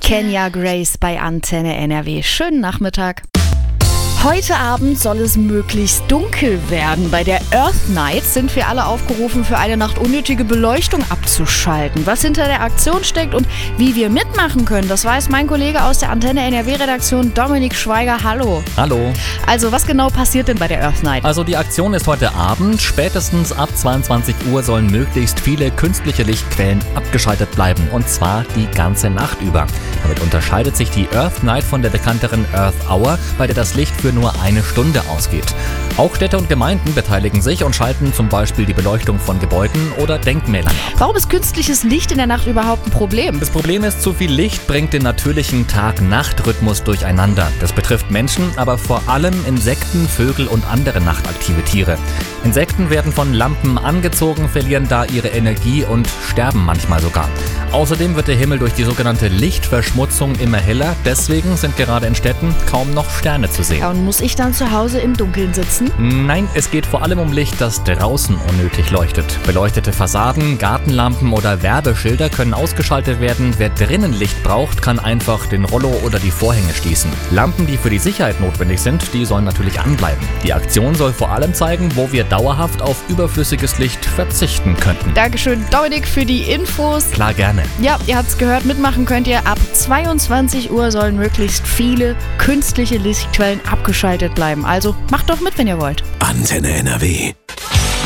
Kenya Grace bei Antenne NRW. Schönen Nachmittag. Heute Abend soll es möglichst dunkel werden. Bei der Earth Night sind wir alle aufgerufen, für eine Nacht unnötige Beleuchtung abzuschalten. Was hinter der Aktion steckt und wie wir mitmachen können, das weiß mein Kollege aus der Antenne NRW-Redaktion Dominik Schweiger. Hallo. Hallo. Also, was genau passiert denn bei der Earth Night? Also die Aktion ist heute Abend. Spätestens ab 22 Uhr sollen möglichst viele künstliche Lichtquellen abgeschaltet bleiben. Und zwar die ganze Nacht über. Damit unterscheidet sich die Earth Night von der bekannteren Earth Hour, bei der das Licht für nur eine Stunde ausgeht. Auch Städte und Gemeinden beteiligen sich und schalten zum Beispiel die Beleuchtung von Gebäuden oder Denkmälern ab. Warum ist künstliches Licht in der Nacht überhaupt ein Problem? Das Problem ist, zu viel Licht bringt den natürlichen Tag-Nacht-Rhythmus durcheinander. Das betrifft Menschen, aber vor allem Insekten, Vögel und andere nachtaktive Tiere. Insekten werden von Lampen angezogen, verlieren da ihre Energie und sterben manchmal sogar. Außerdem wird der Himmel durch die sogenannte Lichtverschmutzung immer heller. Deswegen sind gerade in Städten kaum noch Sterne zu sehen. Ja, und muss ich dann zu Hause im Dunkeln sitzen? Nein, es geht vor allem um Licht, das draußen unnötig leuchtet. Beleuchtete Fassaden, Gartenlampen oder Werbeschilder können ausgeschaltet werden. Wer drinnen Licht braucht, kann einfach den Rollo oder die Vorhänge schließen. Lampen, die für die Sicherheit notwendig sind, die sollen natürlich anbleiben. Die Aktion soll vor allem zeigen, wo wir dauerhaft auf überflüssiges Licht verzichten könnten. Dankeschön, Dominik, für die Infos. Klar, gerne. Ja, ihr habt's gehört, mitmachen könnt ihr. Ab 22 Uhr sollen möglichst viele künstliche Lichtquellen abgeschaltet bleiben. Also macht doch mit, wenn ihr wollt. Antenne NRW.